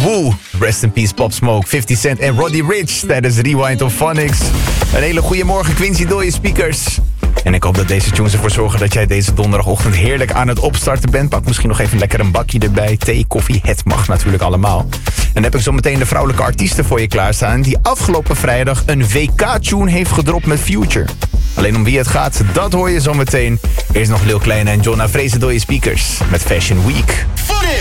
Woo, rest in peace Pop Smoke, 50 Cent en Roddy Ricch tijdens Rewind of Phonics. Een hele goede morgen Quincy door je speakers. En ik hoop dat deze tunes ervoor zorgen dat jij deze donderdagochtend heerlijk aan het opstarten bent. Pak misschien nog even lekker een bakje erbij. Thee, koffie, het mag natuurlijk allemaal. En dan heb ik zo meteen de vrouwelijke artiesten voor je klaarstaan die afgelopen vrijdag een WK-tune heeft gedropt met Future. Alleen om wie het gaat, dat hoor je zo meteen. Eerst nog Lil Kleine en Jonna Vrezen door je speakers met Fashion Week.